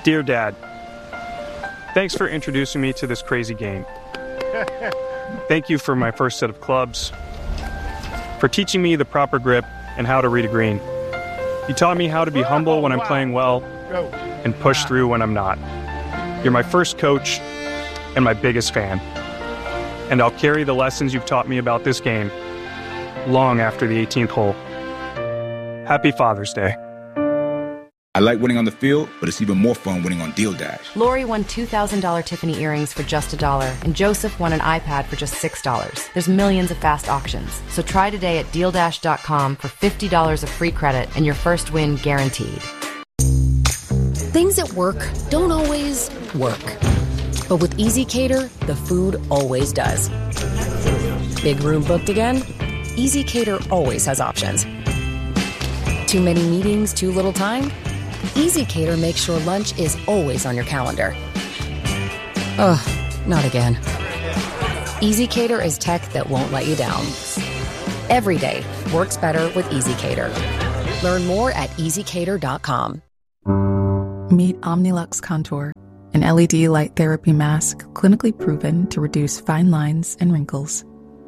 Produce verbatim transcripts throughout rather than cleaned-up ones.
Dear Dad, thanks for introducing me to this crazy game. Thank you for my first set of clubs, for teaching me the proper grip and how to read a green. You taught me how to be humble when I'm playing well and push through when I'm not. You're my first coach and my biggest fan. And I'll carry the lessons you've taught me about this game long after the eighteenth hole. Happy Father's Day. I like winning on the field, but it's even more fun winning on Deal Dash. Lori won two thousand dollars Tiffany earrings for just a dollar, and Joseph won an iPad for just six dollars. There's millions of fast auctions. So try today at deal dash dot com for fifty dollars of free credit and your first win guaranteed. Things at work don't always work. But with EasyCater, the food always does. Big room booked again? EasyCater always has options. Too many meetings, too little time? EasyCater makes sure lunch is always on your calendar. Ugh, not again. EasyCater is tech that won't let you down. Every day works better with EasyCater. Learn more at easy cater dot com. Meet Omnilux Contour, an L E D light therapy mask clinically proven to reduce fine lines and wrinkles.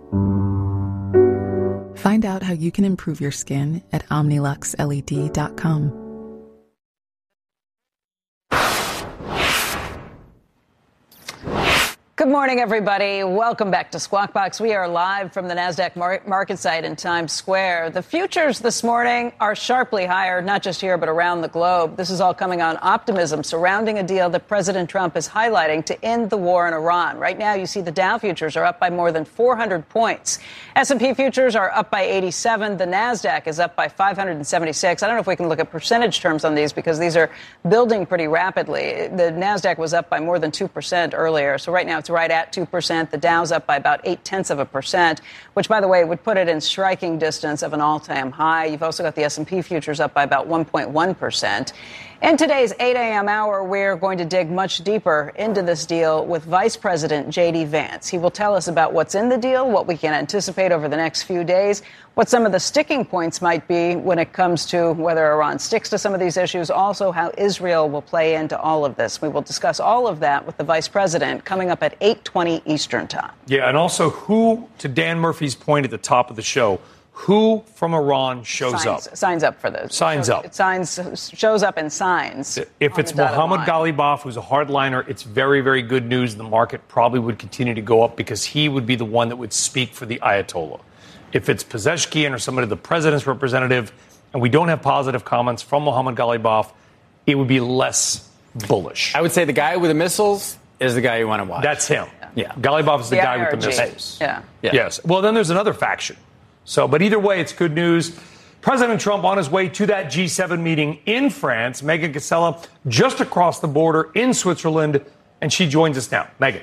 Find out how you can improve your skin at omnilux L E D dot com. Good morning, everybody. Welcome back to Squawk Box. We are live from the NASDAQ mar- market site in Times Square. The futures this morning are sharply higher, not just here, but around the globe. This is all coming on optimism surrounding a deal that President Trump is highlighting to end the war in Iran. Right now, you see the Dow futures are up by more than four hundred points. S and P futures are up by eighty-seven. The NASDAQ is up by five hundred seventy-six. I don't know if we can look at percentage terms on these because these are building pretty rapidly. The NASDAQ was up by more than two percent earlier. So right now, it's right at two percent. The Dow's up by about eight-tenths of a percent, which, by the way, would put it in striking distance of an all-time high. You've also got the S and P futures up by about one point one percent. In today's eight a.m. hour, we're going to dig much deeper into this deal with Vice President J D. Vance. He will tell us about what's in the deal, what we can anticipate over the next few days, what some of the sticking points might be when it comes to whether Iran sticks to some of these issues, also how Israel will play into all of this. We will discuss all of that with the Vice President coming up at eight twenty Eastern Time. Yeah, and also who, to Dan Murphy's point at the top of the show, who from Iran shows signs, up? Signs up for this. Signs shows, up. It signs, shows up and signs. If it's Mohammad Ghalibaf, who's a hardliner, it's very, very good news. The market probably would continue to go up because he would be the one that would speak for the Ayatollah. If it's Pezeshkian or somebody, the president's representative, and we don't have positive comments from Mohammad Ghalibaf, it would be less bullish. I would say the guy with the missiles is the guy you want to watch. That's him. Yeah. yeah. Ghalibaf is the, the guy I R G. with the missiles. Yeah. yeah. Yes. Well, then there's another faction. So, but either way, it's good news. President Trump on his way to that G seven meeting in France. Megan Casella just across the border in Switzerland, and she joins us now. Megan.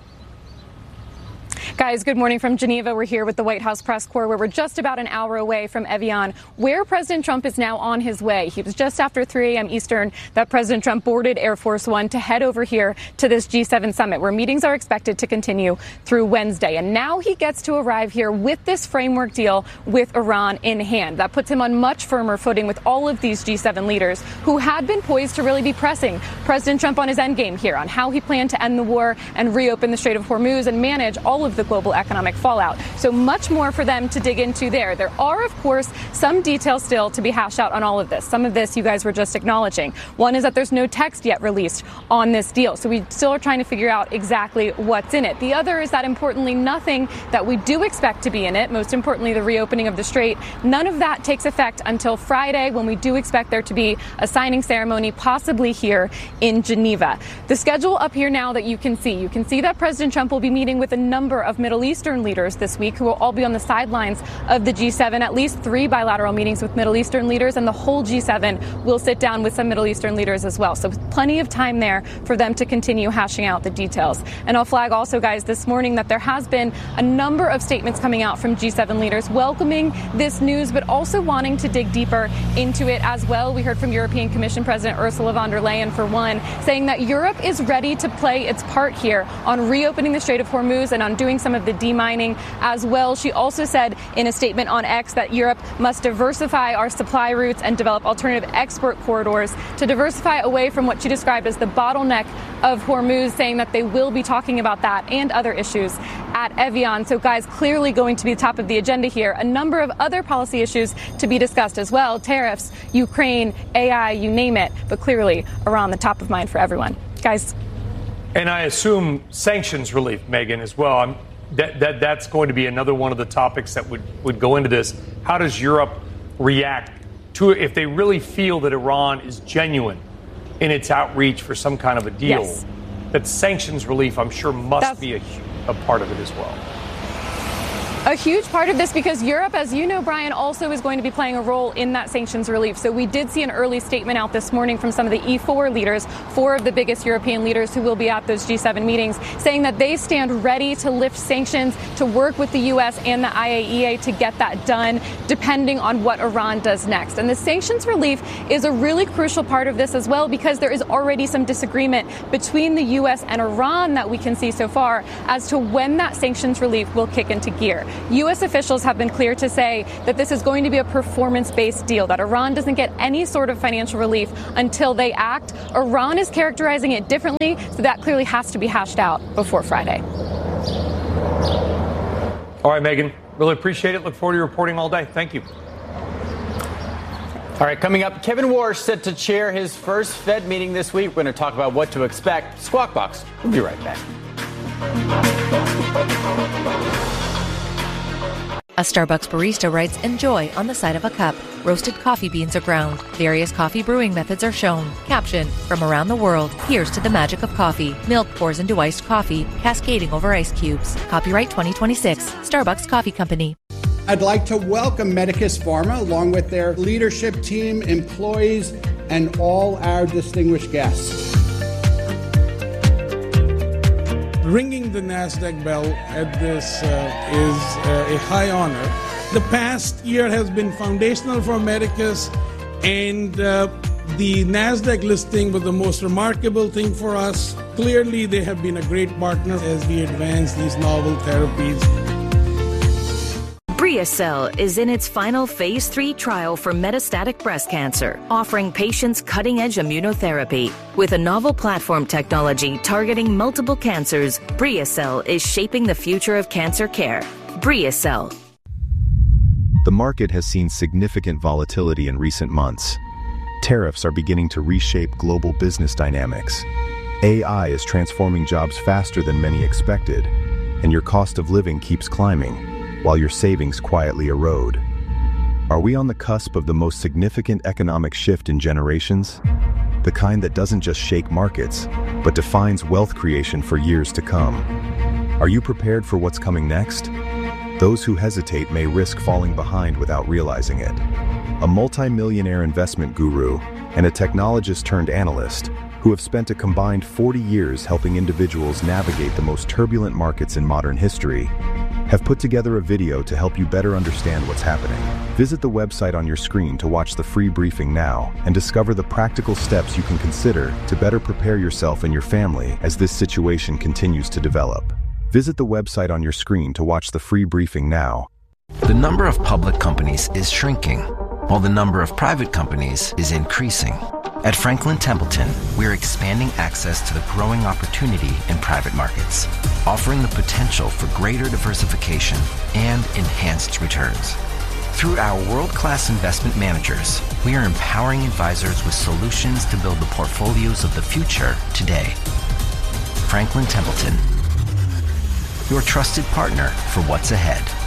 Guys, good morning from Geneva. We're here with the White House press corps, where we're just about an hour away from Evian, where President Trump is now on his way. He was just after three a.m. Eastern that President Trump boarded Air Force One to head over here to this G seven summit, where meetings are expected to continue through Wednesday. And now he gets to arrive here with this framework deal with Iran in hand. That puts him on much firmer footing with all of these G seven leaders who had been poised to really be pressing President Trump on his endgame here on how he planned to end the war and reopen the Strait of Hormuz and manage all of the global economic fallout. So much more for them to dig into there. There are, of course, some details still to be hashed out on all of this. Some of this you guys were just acknowledging. One is that there's no text yet released on this deal. So we still are trying to figure out exactly what's in it. The other is that, importantly, nothing that we do expect to be in it, most importantly, the reopening of the Strait, none of that takes effect until Friday, when we do expect there to be a signing ceremony, possibly here in Geneva. The schedule up here now that you can see, you can see that President Trump will be meeting with a number of Middle Eastern leaders this week who will all be on the sidelines of the G seven, at least three bilateral meetings with Middle Eastern leaders, and the whole G seven will sit down with some Middle Eastern leaders as well. So plenty of time there for them to continue hashing out the details. And I'll flag also, guys, this morning that there has been a number of statements coming out from G seven leaders welcoming this news, but also wanting to dig deeper into it as well. We heard from European Commission President Ursula von der Leyen, for one, saying that Europe is ready to play its part here on reopening the Strait of Hormuz and on doing some of the demining as well. She also said in a statement on X that Europe must diversify our supply routes and develop alternative export corridors to diversify away from what she described as the bottleneck of Hormuz, saying that they will be talking about that and other issues at Evian. So, guys, clearly going to be top of the agenda here. A number of other policy issues to be discussed as well. Tariffs, Ukraine, A I, you name it. But clearly Iran the top of mind for everyone. Guys. And I assume sanctions relief, Megan, as well. I'm, that, that That's going to be another one of the topics that would, would go into this. How does Europe react to it if they really feel that Iran is genuine in its outreach for some kind of a deal? Yes. That sanctions relief, I'm sure, must That's- be a, a part of it as well. A huge part of this because Europe, as you know, Brian, also is going to be playing a role in that sanctions relief. So we did see an early statement out this morning from some of the E four leaders, four of the biggest European leaders who will be at those G seven meetings, saying that they stand ready to lift sanctions, to work with the U S and the I A E A to get that done, depending on what Iran does next. And the sanctions relief is a really crucial part of this as well, because there is already some disagreement between the U S and Iran that we can see so far as to when that sanctions relief will kick into gear. U S officials have been clear to say that this is going to be a performance-based deal, that Iran doesn't get any sort of financial relief until they act. Iran is characterizing it differently, so that clearly has to be hashed out before Friday. All right, Megan, really appreciate it. Look forward to your reporting all day. Thank you. All right, coming up, Kevin Warsh set to chair his first Fed meeting this week. We're going to talk about what to expect. Squawk Box, we'll be right back. A Starbucks barista writes "Enjoy" on the side of a cup. Roasted coffee beans are ground. Various coffee brewing methods are shown. Caption: from around the world, here's to the magic of coffee. Milk pours into iced coffee, cascading over ice cubes. Copyright twenty twenty-six. Starbucks Coffee Company. I'd like to welcome Medicus Pharma, along with their leadership team, employees, and all our distinguished guests. Ringing the NASDAQ bell at this uh, is uh, a high honor. The past year has been foundational for Medicus, and uh, the NASDAQ listing was the most remarkable thing for us. Clearly, they have been a great partner as we advance these novel therapies. BriaCell is in its final phase three trial for metastatic breast cancer, offering patients cutting-edge immunotherapy. With a novel platform technology targeting multiple cancers, BriaCell is shaping the future of cancer care. BriaCell. The market has seen significant volatility in recent months. Tariffs are beginning to reshape global business dynamics. A I is transforming jobs faster than many expected, and your cost of living keeps climbing, while your savings quietly erode. Are we on the cusp of the most significant economic shift in generations? The kind that doesn't just shake markets, but defines wealth creation for years to come. Are you prepared for what's coming next? Those who hesitate may risk falling behind without realizing it. A multi-millionaire investment guru and a technologist turned analyst who have spent a combined forty years helping individuals navigate the most turbulent markets in modern history, have put together a video to help you better understand what's happening. Visit the website on your screen to watch the free briefing now and discover the practical steps you can consider to better prepare yourself and your family as this situation continues to develop. Visit the website on your screen to watch the free briefing now. The number of public companies is shrinking, while the number of private companies is increasing. At Franklin Templeton, we're expanding access to the growing opportunity in private markets, offering the potential for greater diversification and enhanced returns. Through our world-class investment managers, we are empowering advisors with solutions to build the portfolios of the future today. Franklin Templeton, your trusted partner for what's ahead.